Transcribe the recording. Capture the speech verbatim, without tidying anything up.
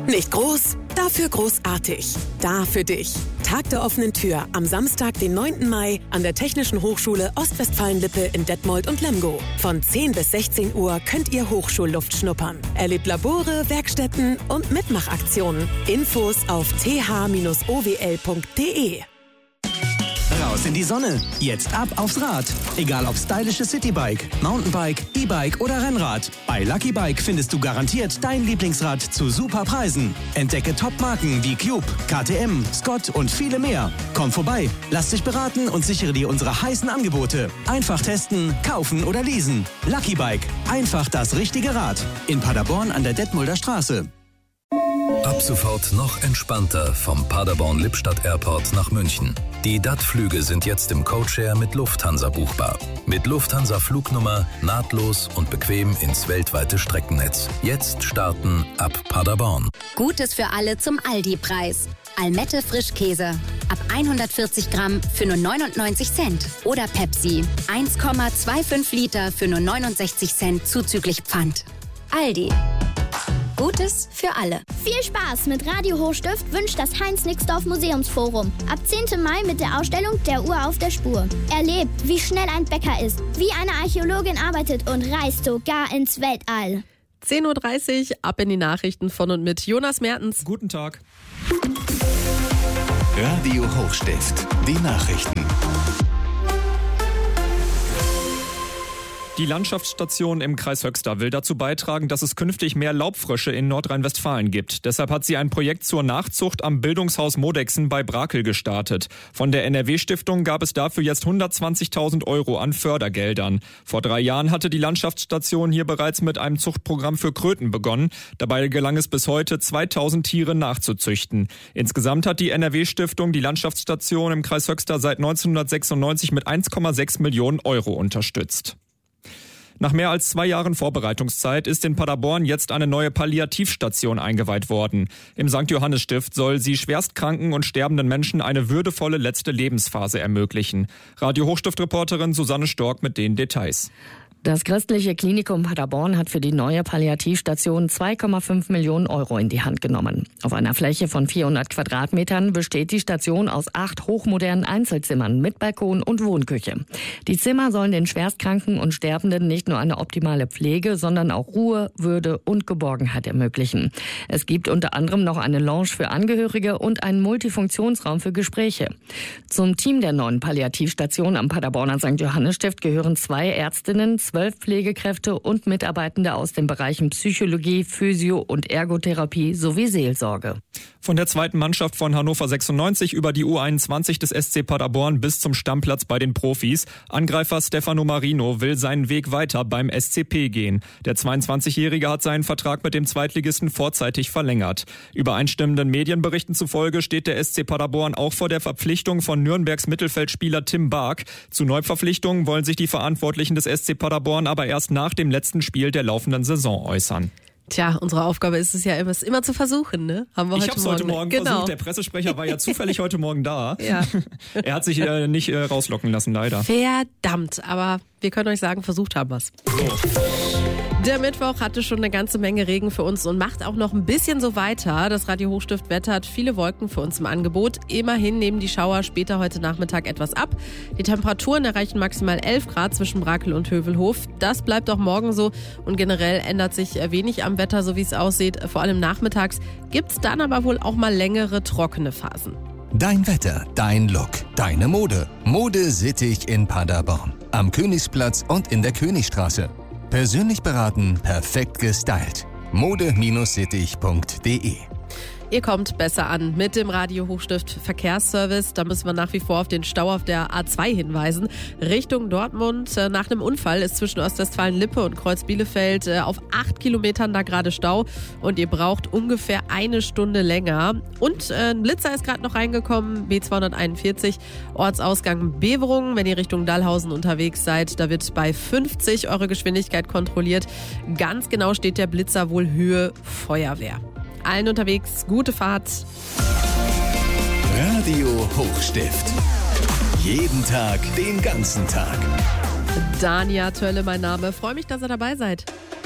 Nicht groß, dafür großartig. Da für dich. Tag der offenen Tür am Samstag, den neunten Mai an der Technischen Hochschule Ostwestfalen-Lippe in Detmold und Lemgo. Von zehn bis sechzehn Uhr könnt ihr Hochschulluft schnuppern. Erlebt Labore, Werkstätten und Mitmachaktionen. Infos auf t h Bindestrich o w l punkt d e. Raus in die Sonne. Jetzt ab aufs Rad. Egal ob stylisches Citybike, Mountainbike, E-Bike oder Rennrad. Bei Lucky Bike findest du garantiert dein Lieblingsrad zu super Preisen. Entdecke Top-Marken wie Cube, K T M, Scott und viele mehr. Komm vorbei, lass dich beraten und sichere dir unsere heißen Angebote. Einfach testen, kaufen oder leasen. Lucky Bike. Einfach das richtige Rad. In Paderborn an der Detmolder Straße. Ab sofort noch entspannter vom Paderborn-Lippstadt Airport nach München. Die D A T-Flüge sind jetzt im Codeshare mit Lufthansa buchbar. Mit Lufthansa-Flugnummer nahtlos und bequem ins weltweite Streckennetz. Jetzt starten ab Paderborn. Gutes für alle zum Aldi-Preis. Almette Frischkäse. Ab hundertvierzig Gramm für nur neunundneunzig Cent. Oder Pepsi. eins Komma fünfundzwanzig Liter für nur neunundsechzig Cent zuzüglich Pfand. Aldi. Gutes für alle. Viel Spaß mit Radio Hochstift wünscht das Heinz-Nixdorf Museumsforum. Ab zehnten Mai mit der Ausstellung Der Uhr auf der Spur. Erlebt, wie schnell ein Bäcker ist, wie eine Archäologin arbeitet und reist sogar ins Weltall. zehn Uhr dreißig, ab in die Nachrichten von und mit Jonas Mertens. Guten Tag. Radio Hochstift, die Nachrichten. Die Landschaftsstation im Kreis Höxter will dazu beitragen, dass es künftig mehr Laubfrösche in Nordrhein-Westfalen gibt. Deshalb hat sie ein Projekt zur Nachzucht am Bildungshaus Modexen bei Brakel gestartet. Von der N R W-Stiftung gab es dafür jetzt hundertzwanzigtausend Euro an Fördergeldern. Vor drei Jahren hatte die Landschaftsstation hier bereits mit einem Zuchtprogramm für Kröten begonnen. Dabei gelang es bis heute, zweitausend Tiere nachzuzüchten. Insgesamt hat die N R W-Stiftung die Landschaftsstation im Kreis Höxter seit neunzehnhundertsechsundneunzig mit eins Komma sechs Millionen Euro unterstützt. Nach mehr als zwei Jahren Vorbereitungszeit ist in Paderborn jetzt eine neue Palliativstation eingeweiht worden. Im Sankt Johannes Stift soll sie schwerstkranken und sterbenden Menschen eine würdevolle letzte Lebensphase ermöglichen. Radio Hochstift-Reporterin Susanne Stork mit den Details. Das Christliche Klinikum Paderborn hat für die neue Palliativstation zwei Komma fünf Millionen Euro in die Hand genommen. Auf einer Fläche von vierhundert Quadratmetern besteht die Station aus acht hochmodernen Einzelzimmern mit Balkon und Wohnküche. Die Zimmer sollen den Schwerstkranken und Sterbenden nicht nur eine optimale Pflege, sondern auch Ruhe, Würde und Geborgenheit ermöglichen. Es gibt unter anderem noch eine Lounge für Angehörige und einen Multifunktionsraum für Gespräche. Zum Team der neuen Palliativstation am Paderborner Sankt Johannes Stift gehören zwei Ärztinnen, zwölf Pflegekräfte und Mitarbeitende aus den Bereichen Psychologie, Physio- und Ergotherapie sowie Seelsorge. Von der zweiten Mannschaft von Hannover sechsundneunzig über die U einundzwanzig des S C Paderborn bis zum Stammplatz bei den Profis. Angreifer Stefano Marino will seinen Weg weiter beim S C P gehen. Der zweiundzwanzigjährige hat seinen Vertrag mit dem Zweitligisten vorzeitig verlängert. Übereinstimmenden Medienberichten zufolge steht der S C Paderborn auch vor der Verpflichtung von Nürnbergs Mittelfeldspieler Tim Bark. Zu Neuverpflichtungen wollen sich die Verantwortlichen des S C Paderborn aber erst nach dem letzten Spiel der laufenden Saison äußern. Tja, unsere Aufgabe ist es ja immer, es immer zu versuchen, ne? Haben wir ich heute habe es heute Morgen genau. versucht. Der Pressesprecher war ja zufällig heute Morgen da. Ja. Er hat sich äh, nicht äh, rauslocken lassen, leider. Verdammt, aber wir können euch sagen, versucht haben wir es. So. Der Mittwoch hatte schon eine ganze Menge Regen für uns und macht auch noch ein bisschen so weiter. Das Radio Hochstift Wetter hat viele Wolken für uns im Angebot. Immerhin nehmen die Schauer später heute Nachmittag etwas ab. Die Temperaturen erreichen maximal elf Grad zwischen Brakel und Hövelhof. Das bleibt auch morgen so und generell ändert sich wenig am Wetter, so wie es aussieht. Vor allem nachmittags gibt es dann aber wohl auch mal längere trockene Phasen. Dein Wetter, dein Look, deine Mode. Mode Sittich in Paderborn. Am Königsplatz und in der Königstraße. Persönlich beraten, perfekt gestylt. mode Bindestrich sittich punkt d e. Ihr kommt besser an mit dem Radio Hochstift Verkehrsservice. Da müssen wir nach wie vor auf den Stau auf der A zwei hinweisen. Richtung Dortmund. Nach einem Unfall ist zwischen Ostwestfalen-Lippe und Kreuz-Bielefeld auf acht Kilometern da gerade Stau. Und ihr braucht ungefähr eine Stunde länger. Und ein Blitzer ist gerade noch reingekommen. B zweihunderteinundvierzig, Ortsausgang Beverungen. Wenn ihr Richtung Dallhausen unterwegs seid, da wird bei fünfzig eure Geschwindigkeit kontrolliert. Ganz genau steht der Blitzer wohl Höhe Feuerwehr. Allen unterwegs, gute Fahrt. Radio Hochstift. Jeden Tag, den ganzen Tag. Dania Tölle, mein Name. Freue mich, dass ihr dabei seid.